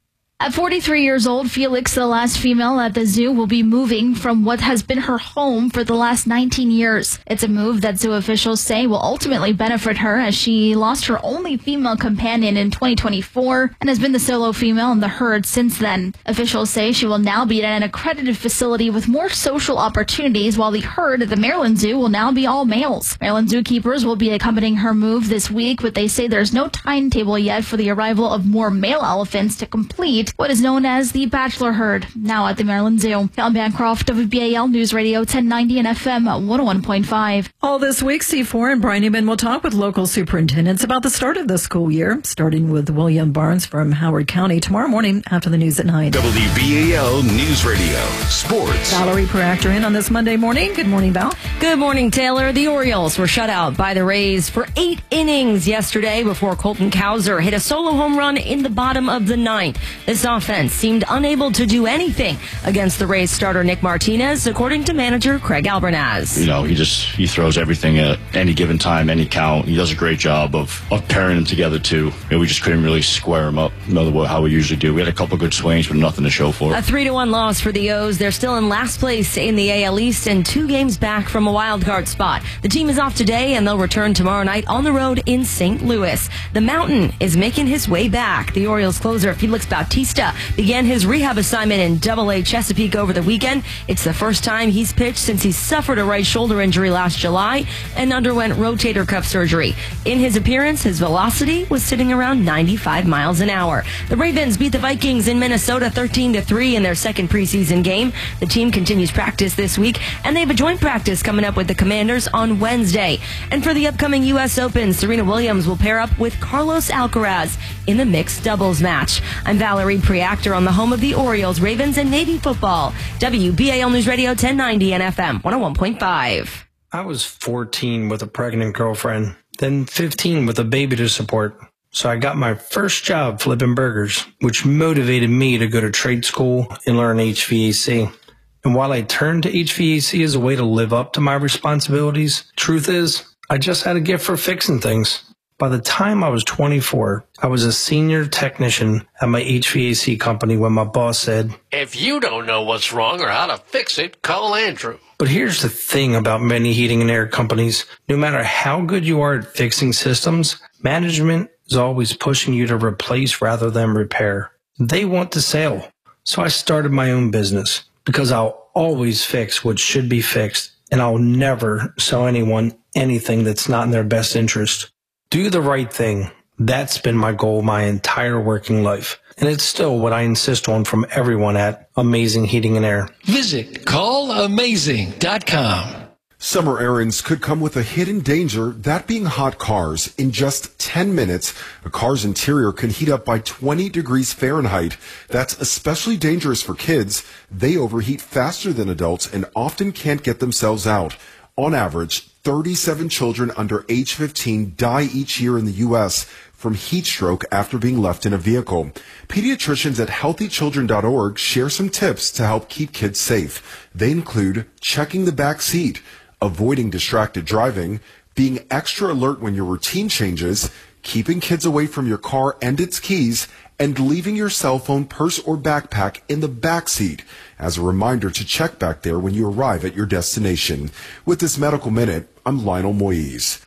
At forty-three years old, Felix, the last female at the zoo, will be moving from what has been her home for the last nineteen years. It's a move that zoo officials say will ultimately benefit her, as she lost her only female companion in twenty twenty-four and has been the solo female in the herd since then. Officials say she will now be at an accredited facility with more social opportunities, while the herd at the Maryland Zoo will now be all males. Maryland zookeepers will be accompanying her move this week, but they say there's no timetable yet for the arrival of more male elephants to complete what is known as the bachelor herd, now at the Maryland Zoo. Ellen Bancroft, W B A L News Radio ten ninety and F M one oh one point five. All this week, C four and Brian Neiman will talk with local superintendents about the start of the school year, starting with William Barnes from Howard County tomorrow morning after the news at nine. W B A L News Radio Sports. Valerie Preactor in on this Monday morning. Good morning, Val. Good morning, Taylor. The Orioles were shut out by the Rays for eight innings yesterday before Colton Cowser hit a solo home run in the bottom of the ninth. This offense seemed unable to do anything against the Rays starter Nick Martinez, according to manager Craig Albernaz. You know, he just he throws everything at any given time, any count. He does a great job of, of pairing them together, too. You know, we just couldn't really square him up, another how we usually do. We had a couple good swings, but nothing to show for it. A three to one loss for the O's. They're still in last place in the A L East and two games back from a wild card spot. The team is off today, and they'll return tomorrow night on the road in Saint Louis. The Mountain is making his way back. The Orioles closer Felix Bautista began his rehab assignment in Double A Chesapeake over the weekend. It's the first time he's pitched since he suffered a right shoulder injury last July and underwent rotator cuff surgery. In his appearance, his velocity was sitting around ninety-five miles an hour. The Ravens beat the Vikings in Minnesota thirteen to three in their second preseason game. The team continues practice this week, and they have a joint practice coming up with the Commanders on Wednesday. And for the upcoming U S Open, Serena Williams will pair up with Carlos Alcaraz in the mixed doubles match. I'm Valerie Preactor on the home of the Orioles, Ravens, and Navy football. W B A L News Radio ten ninety and F M one oh one point five. I was fourteen with a pregnant girlfriend, then fifteen with a baby to support. So I got my first job flipping burgers, which motivated me to go to trade school and learn H V A C. And while I turned to H V A C as a way to live up to my responsibilities, truth is, I just had a gift for fixing things. By the time I was twenty-four, I was a senior technician at my H V A C company when my boss said, "If you don't know what's wrong or how to fix it, call Andrew." But here's the thing about many heating and air companies. No matter how good you are at fixing systems, management is always pushing you to replace rather than repair. They want the sale. So I started my own business because I'll always fix what should be fixed, and I'll never sell anyone anything that's not in their best interest. Do the right thing. That's been my goal my entire working life. And it's still what I insist on from everyone at Amazing Heating and Air. Visit call amazing dot com. Summer errands could come with a hidden danger, that being hot cars. In just ten minutes, a car's interior can heat up by twenty degrees Fahrenheit. That's especially dangerous for kids. They overheat faster than adults and often can't get themselves out. On average, thirty-seven children under age fifteen die each year in the U S from heat stroke after being left in a vehicle. Pediatricians at healthy children dot org share some tips to help keep kids safe. They include checking the back seat, avoiding distracted driving, being extra alert when your routine changes, keeping kids away from your car and its keys, and leaving your cell phone, purse, or backpack in the back seat as a reminder to check back there when you arrive at your destination. With this Medical Minute, I'm Lionel Moise.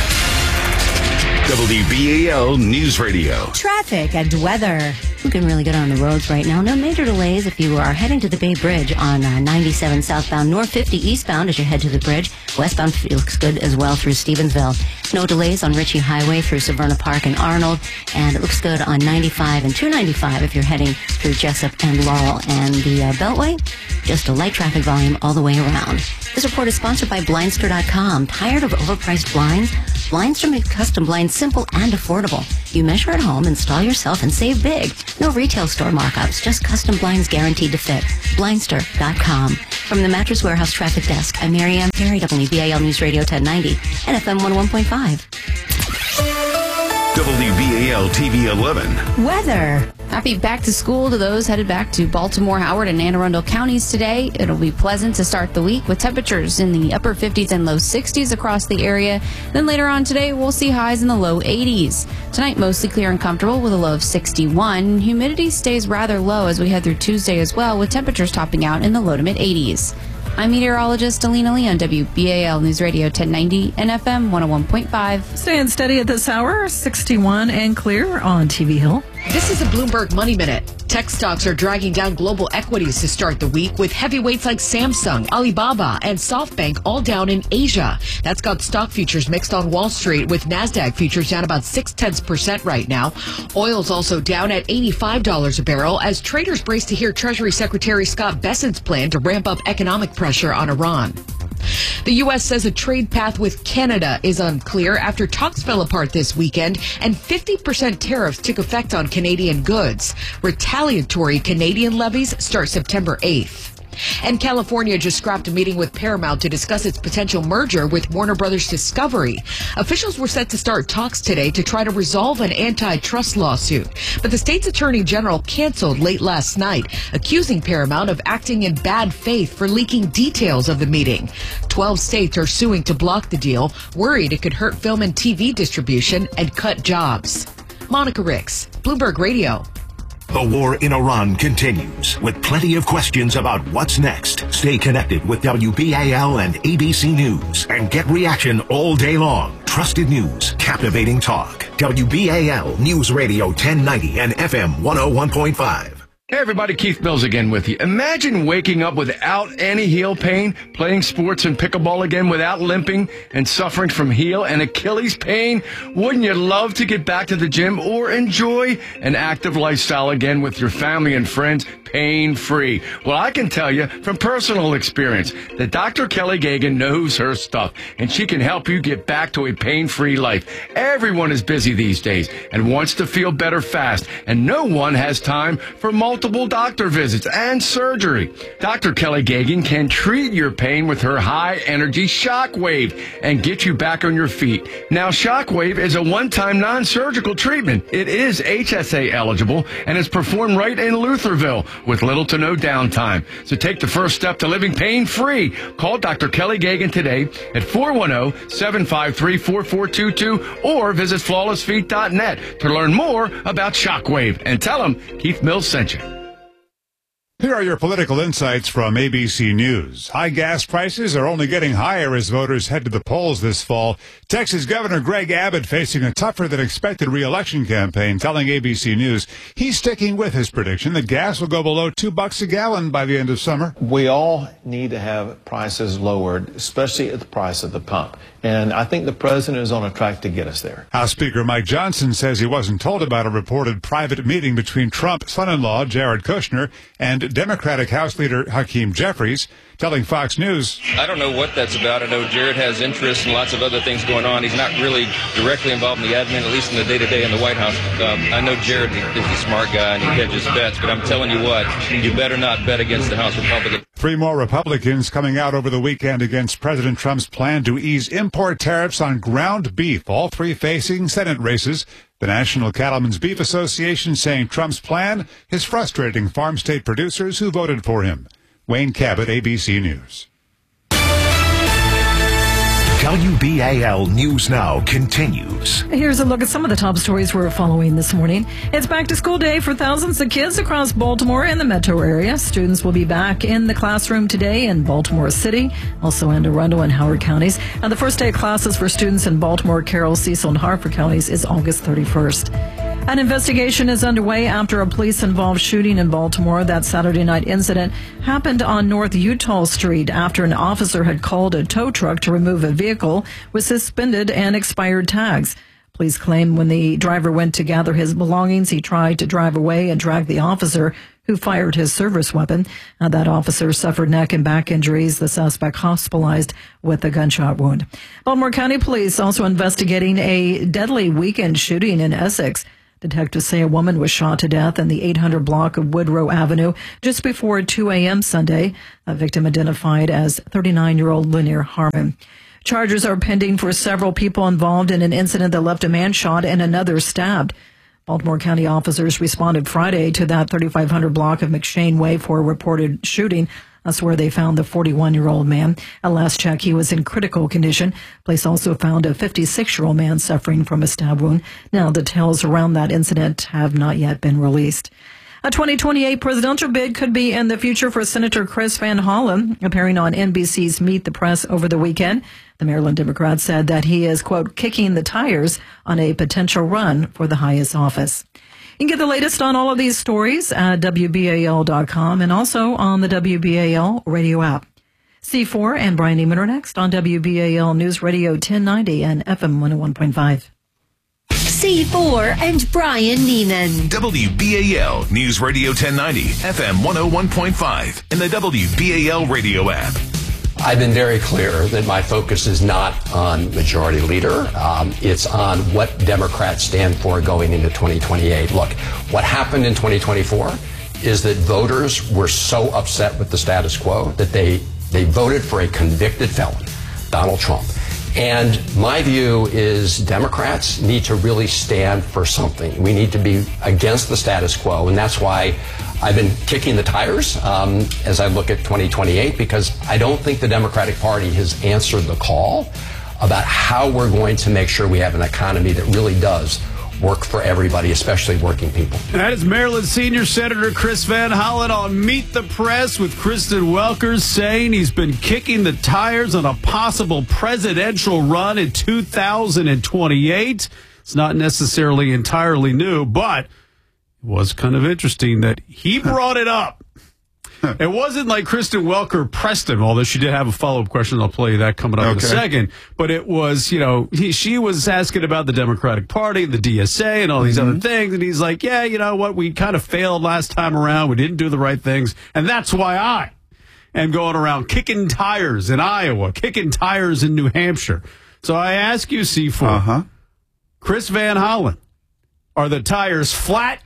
W B A L News Radio. Traffic and weather. Looking really good on the roads right now. No major delays if you are heading to the Bay Bridge on uh, ninety-seven southbound, North fifty eastbound as you head to the bridge. Westbound looks good as well through Stevensville. No delays on Ritchie Highway through Severna Park and Arnold. And it looks good on ninety-five and two ninety-five if you're heading through Jessup and Laurel. And the uh, Beltway, just a light traffic volume all the way around. This report is sponsored by Blindster dot com. Tired of overpriced blinds? Blindster makes custom blinds simple and affordable. You measure at home, install yourself, and save big. No retail store markups, just custom blinds guaranteed to fit. Blindster dot com. From the Mattress Warehouse Traffic Desk, I'm Mary Ann Perry, W B A L News Radio ten ninety and F M one oh one point five. W B A L T V eleven. Weather. Happy back to school to those headed back to Baltimore, Howard, and Anne Arundel counties today. It'll be pleasant to start the week with temperatures in the upper fifties and low sixties across the area. Then later on today, we'll see highs in the low eighties. Tonight, mostly clear and comfortable with a low of sixty-one. Humidity stays rather low as we head through Tuesday as well, with temperatures topping out in the low to mid eighties. I'm meteorologist Alina Lee on W B A L News Radio ten ninety and F M one oh one point five. Staying steady at this hour, sixty-one and clear on T V Hill. This is a Bloomberg Money Minute. Tech stocks are dragging down global equities to start the week, with heavyweights like Samsung, Alibaba, and SoftBank all down in Asia. That's got stock futures mixed on Wall Street, with NASDAQ futures down about six tenths percent right now. Oil's also down at eighty-five dollars a barrel as traders brace to hear Treasury Secretary Scott Bessent's plan to ramp up economic pressure on Iran. The U S says a trade path with Canada is unclear after talks fell apart this weekend and fifty percent tariffs took effect on Canadian goods. Retaliatory Canadian levies start September eighth. And California just scrapped a meeting with Paramount to discuss its potential merger with Warner Brothers Discovery. Officials were set to start talks today to try to resolve an antitrust lawsuit. But the state's attorney general canceled late last night, accusing Paramount of acting in bad faith for leaking details of the meeting. Twelve states are suing to block the deal, worried it could hurt film and T V distribution and cut jobs. Monica Ricks, Bloomberg Radio. The war in Iran continues, with plenty of questions about what's next. Stay connected with W B A L and A B C News and get reaction all day long. Trusted news, captivating talk. W B A L News Radio ten ninety and F M one oh one point five. Hey everybody, Keith Mills again with you. Imagine waking up without any heel pain, playing sports and pickleball again without limping and suffering from heel and Achilles pain. Wouldn't you love to get back to the gym or enjoy an active lifestyle again with your family and friends, pain-free? Well, I can tell you from personal experience that Doctor Kelly Gagan knows her stuff, and she can help you get back to a pain-free life. Everyone is busy these days and wants to feel better fast, and no one has time for multiple Multiple doctor visits and surgery. Doctor Kelly Gagan can treat your pain with her high-energy Shockwave and get you back on your feet. Now, Shockwave is a one-time non-surgical treatment. It is H S A eligible and is performed right in Lutherville with little to no downtime. So take the first step to living pain-free. Call Doctor Kelly Gagan today at four one zero, seven five three, four four two two or visit flawless feet dot net to learn more about Shockwave and tell them Keith Mills sent you. Here are your political insights from A B C News. High gas prices are only getting higher as voters head to the polls this fall. Texas Governor Greg Abbott facing a tougher than expected re-election campaign, telling A B C News he's sticking with his prediction that gas will go below two bucks a gallon by the end of summer. We all need to have prices lowered, especially at the price of the pump. And I think the president is on a track to get us there. House Speaker Mike Johnson says he wasn't told about a reported private meeting between Trump's son-in-law, Jared Kushner, and And Democratic House Leader Hakeem Jeffries telling Fox News, I don't know what that's about. I know Jared has interests and lots of other things going on. He's not really directly involved in the admin, at least in the day-to-day in the White House. Um, I know Jared is a smart guy and he hedges bets, but I'm telling you what, you better not bet against the House Republicans. Three more Republicans coming out over the weekend against President Trump's plan to ease import tariffs on ground beef, all three facing Senate races. The National Cattlemen's Beef Association saying Trump's plan is frustrating farm state producers who voted for him. Wayne Cabot, A B C News. W B A L News Now continues. Here's a look at some of the top stories we're following this morning. It's back to school day for thousands of kids across Baltimore and the metro area. Students will be back in the classroom today in Baltimore City, also Anne Arundel and Howard counties. And the first day of classes for students in Baltimore, Carroll, Cecil, and Hartford counties is August thirty-first. An investigation is underway after a police-involved shooting in Baltimore. That Saturday night incident happened on North Utah Street after an officer had called a tow truck to remove a vehicle with suspended and expired tags. Police claim when the driver went to gather his belongings, he tried to drive away and drag the officer, who fired his service weapon. Uh, that officer suffered neck and back injuries. The suspect hospitalized with a gunshot wound. Baltimore County Police also investigating a deadly weekend shooting in Essex. Detectives say a woman was shot to death in the eight hundred block of Woodrow Avenue just before two a.m. Sunday. A victim identified as thirty-nine-year-old Lanier Harmon. Charges are pending for several people involved in an incident that left a man shot and another stabbed. Baltimore County officers responded Friday to that thirty-five hundred block of McShane Way for a reported shooting. That's where they found the forty-one-year-old man. At last check, he was in critical condition. Police also found a fifty-six-year-old man suffering from a stab wound. Now, details around that incident have not yet been released. A twenty twenty-eight presidential bid could be in the future for Senator Chris Van Hollen, appearing on N B C's Meet the Press over the weekend. The Maryland Democrat said that he is, quote, kicking the tires on a potential run for the highest office. You can get the latest on all of these stories at W B A L dot com and also on the W B A L radio app. C four and Brian Neiman are next on W B A L News Radio ten ninety and F M one oh one point five. C four and Brian Neiman. W B A L News Radio ten ninety, F M one oh one point five, and the W B A L radio app. I've been very clear that my focus is not on majority leader. Um, it's on what Democrats stand for going into twenty twenty-eight. Look, what happened in twenty twenty-four is that voters were so upset with the status quo that they, they voted for a convicted felon, Donald Trump. And my view is Democrats need to really stand for something. We need to be against the status quo, and that's why I've been kicking the tires um, as I look at twenty twenty-eight, because I don't think the Democratic Party has answered the call about how we're going to make sure we have an economy that really does work for everybody, especially working people. And that is Maryland Senior Senator Chris Van Hollen on Meet the Press with Kristen Welkers, saying he's been kicking the tires on a possible presidential run in two thousand twenty-eight. It's not necessarily entirely new, but it was kind of interesting that he brought it up. It wasn't like Kristen Welker pressed him, although she did have a follow-up question. I'll play that coming up okay. in a second. But it was, you know, he, she was asking about the Democratic Party, the D S A, and all these mm-hmm. other things. And he's like, yeah, you know what? We kind of failed last time around. We didn't do the right things. And that's why I am going around kicking tires in Iowa, kicking tires in New Hampshire. So I ask you, C four, uh-huh. Chris Van Hollen, are the tires flat?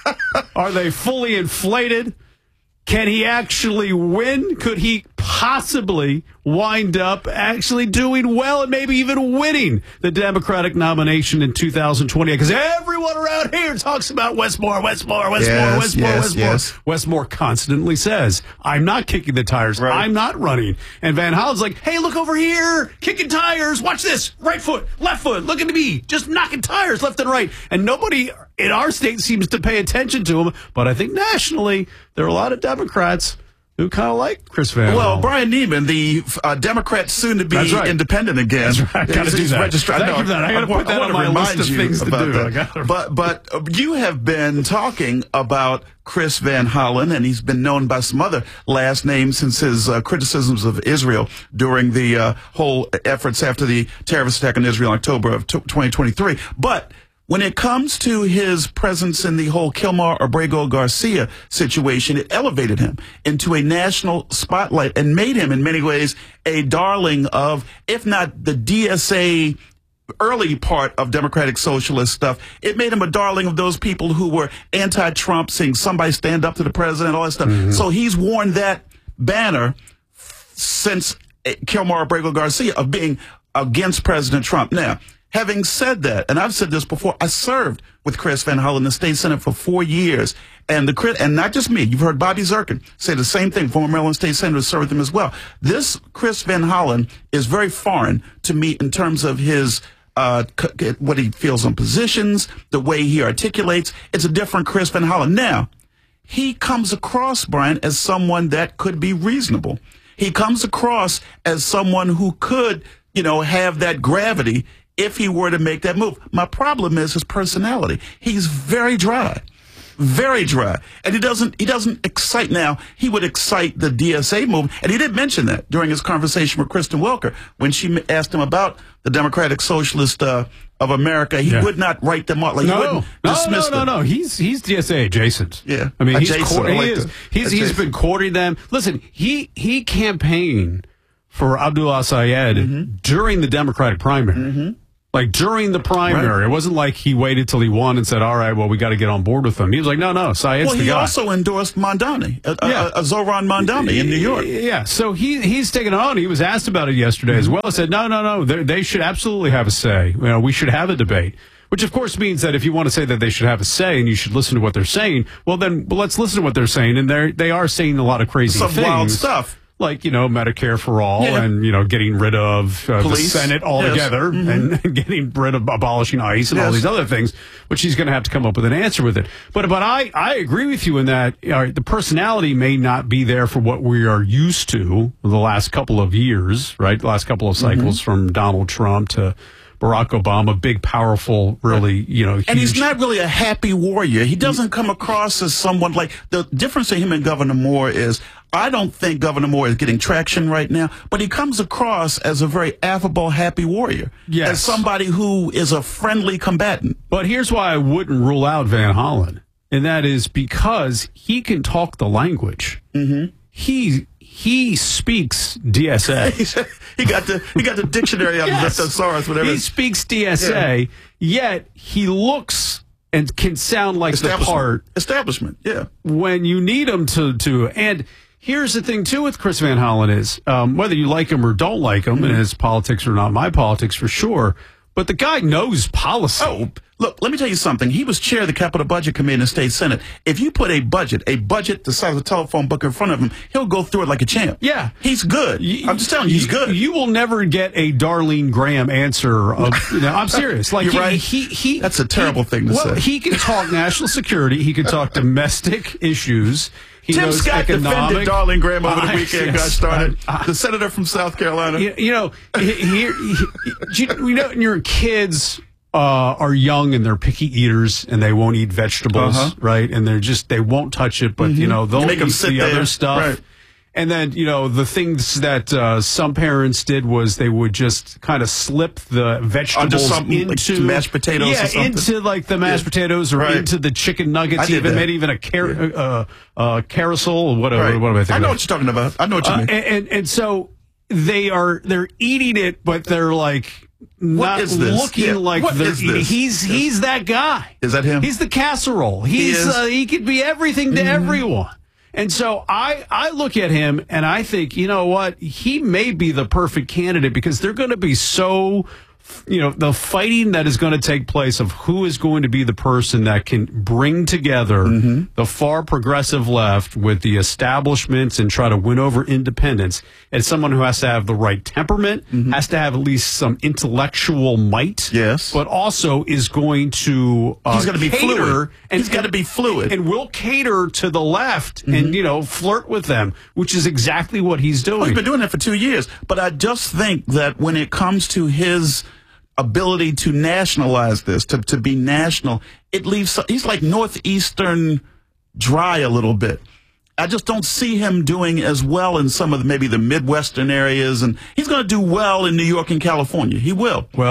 Are they fully inflated? Can he actually win? Could he possibly wind up actually doing well and maybe even winning the Democratic nomination in two thousand twenty-eight? Because everyone around here talks about Westmore, Westmore, Westmore, yes, Westmore, yes, Westmore. Yes. Westmore constantly says, I'm not kicking the tires. Right. I'm not running. And Van Hollen's like, hey, look over here, kicking tires. Watch this. Right foot, left foot, look at me, just knocking tires left and right. And nobody in our state seems to pay attention to him. But I think nationally, there are a lot of Democrats who kind of like Chris Van Hollen. Well, Brian Neiman, the uh, Democrat soon to be right. independent again. That's right. Got to do that. Registrar- Thank no, you for that. I got to put that on my list of things to do. I gotta... But but you have been talking about Chris Van Hollen, and he's been known by some other last names since his uh, criticisms of Israel during the uh, whole efforts after the terrorist attack in Israel in October of twenty twenty-three. But When it comes to his presence in the whole Kilmar Abrego Garcia situation, it elevated him into a national spotlight and made him, in many ways, a darling of, if not the D S A early part of Democratic Socialist stuff. It made him a darling of those people who were anti-Trump, saying somebody stand up to the president, all that stuff. Mm-hmm. So he's worn that banner since Kilmar Abrego Garcia of being against President Trump. Now, having said that, and I've said this before, I served with Chris Van Hollen in the state Senate for four years. And the and not just me, you've heard Bobby Zirkin say the same thing, former Maryland state senator, served with him as well. This Chris Van Hollen is very foreign to me in terms of his uh, what he feels on positions, the way he articulates. It's a different Chris Van Hollen. Now, he comes across, Brian, as someone that could be reasonable. He comes across as someone who could, you know, have that gravity if he were to make that move. My problem is his personality. He's very dry, very dry. And he doesn't, he doesn't excite. Now, he would excite the D S A move. And he did mention that during his conversation with Kristen Welker when she asked him about the Democratic Socialist uh, of America. He yeah. would not write them up. Like, no, he wouldn't no, dismiss no, no, them. no. He's, he's D S A adjacent. Yeah. I mean, adjacent. he's, court, I like he is, the, he's, he's been courting them. Listen, he, he campaigned for Abdullah Syed mm-hmm. during the Democratic primary. Mm-hmm. Like during the primary, right. It wasn't like he waited till he won and said, all right, well, we got to get on board with him. He was like, no, no, Syed's well, the guy. Well, he also endorsed Mondani, uh, yeah. uh, uh, Zohran Mondani in New York. Yeah, so he he's taken it on. He was asked about it yesterday mm-hmm. as well. He said, no, no, no, they should absolutely have a say. You know, we should have a debate. Which, of course, means that if you want to say that they should have a say and you should listen to what they're saying, well, then well, let's listen to what they're saying. And they they are saying a lot of crazy Some things. Some wild stuff. Like, you know, Medicare for all yeah. and, you know, getting rid of uh, the Senate altogether yes. mm-hmm. and getting rid of abolishing ICE and yes. all these other things, which he's going to have to come up with an answer with it. But but I, I agree with you in that uh, the personality may not be there for what we are used to the last couple of years, right? The last couple of cycles mm-hmm. from Donald Trump to Barack Obama, big, powerful, really, you know, huge. And he's not really a happy warrior. He doesn't come across as someone like, the difference in him and Governor Moore is, I don't think Governor Moore is getting traction right now, but he comes across as a very affable, happy warrior. Yes. As somebody who is a friendly combatant. But here's why I wouldn't rule out Van Hollen, and that is because he can talk the language. Mm-hmm. He he speaks D S A. he got the he got the dictionary out yes. of the thesaurus, whatever. He speaks D S A, yeah. Yet he looks and can sound like the part. Establishment, yeah. When you need him to to and. Here's the thing, too, with Chris Van Hollen is, um, whether you like him or don't like him, mm-hmm. and his politics are not my politics for sure, but the guy knows policy. Oh, look, let me tell you something. He was chair of the Capital Budget Committee in the state Senate. If you put a budget, a budget the size of a telephone book in front of him, he'll go through it like a champ. Yeah. He's good. You, I'm just telling you, he's good. You will never get a Darlene Graham answer. Of, you know, I'm serious. Like You're he, right. He, he, That's a terrible he, thing to well, say. He can talk national security. He can talk domestic issues. He Tim Scott economic. defended Darlene Graham over the weekend. Yes, got started. I, I, the senator from South Carolina. You, you know, here, you, you know, your kids uh, are young and they're picky eaters and they won't eat vegetables, uh-huh. right? And they're just they won't touch it, but mm-hmm. you know they'll Make eat them sit the there. other stuff. Right. And then, you know, the things that uh, some parents did was they would just kind of slip the vegetables into like mashed potatoes yeah, or something. into like the mashed yeah. potatoes or right. into the chicken nuggets, even maybe even a car- yeah. uh, uh, carousel, whatever. Right. What am I thinking? I know of? what you're talking about. I know what you mean. Uh, and, and and so they are they're eating it, but they're like not looking yeah. like what they're is eating. This? He's yes. he's that guy. Is that him? He's the casserole. He's he, uh, he could be everything to mm. everyone. And so I, I look at him and I think, you know what, he may be the perfect candidate because they're going to be so, you know, the fighting that is going to take place of who is going to be the person that can bring together mm-hmm. the far progressive left with the establishments and try to win over independents. And someone who has to have the right temperament, mm-hmm. has to have at least some intellectual might. Yes. But also is going to uh, He's going to be cater fluid. And, He's got to be fluid. And will cater to the left mm-hmm. and, you know, flirt with them, which is exactly what he's doing. Well, he's been doing that for two years. But I just think that when it comes to his ability to nationalize this, to, to be national, it leaves, he's like Northeastern dry a little bit. I just don't see him doing as well in some of the, maybe the Midwestern areas, and he's going to do well in New York and California. He will. Well,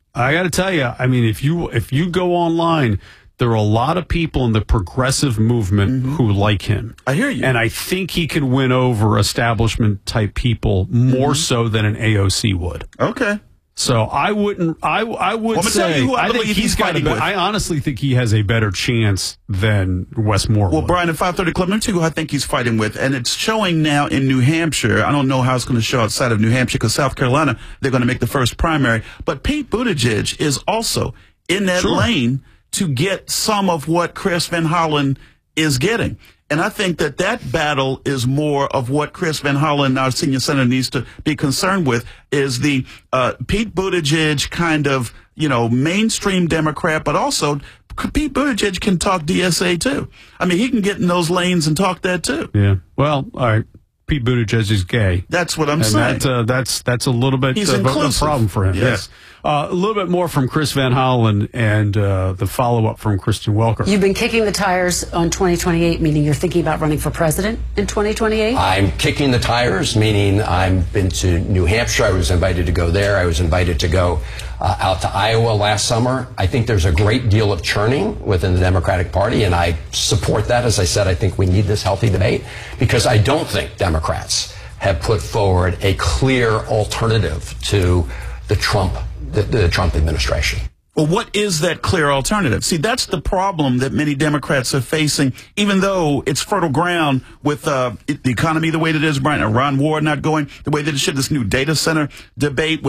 I got to tell you, I mean, if you if you go online, there are a lot of people in the progressive movement mm-hmm. who like him. I hear you. And I think he can win over establishment type people more mm-hmm. so than an A O C would. Okay. So I wouldn't. I I would well, say. Tell you who I, I think he's, he's got a. Be- I honestly think he has a better chance than Wes Moore. Well, would. Brian, at five thirty Club, let me tell you who I think he's fighting with, and it's showing now in New Hampshire. I don't know how it's going to show outside of New Hampshire because South Carolina they're going to make the first primary. But Pete Buttigieg is also in that sure. lane to get some of what Chris Van Hollen is getting. And I think that that battle is more of what Chris Van Hollen, our senior senator, needs to be concerned with, is the uh, Pete Buttigieg kind of, you know, mainstream Democrat, but also Pete Buttigieg can talk D S A too. I mean, he can get in those lanes and talk that too. Yeah. Well, all right. Pete Buttigieg is gay. That's what I'm and saying. That, uh, that's that's a little bit He's of a, a problem for him. Yes. yes. Uh, a little bit more from Chris Van Hollen and uh, the follow-up from Kristen Welker. You've been kicking the tires on twenty twenty-eight, meaning you're thinking about running for president in twenty twenty-eight? I'm kicking the tires, meaning I've been to New Hampshire. I was invited to go there. I was invited to go uh, out to Iowa last summer. I think there's a great deal of churning within the Democratic Party, and I support that. As I said, I think we need this healthy debate because I don't think Democrats have put forward a clear alternative to the Trump the, the Trump administration. Well, what is that clear alternative? See, that's the problem that many Democrats are facing, even though it's fertile ground with uh, the economy the way that it is, Brian, Iran war not going the way that it should, this new data center debate.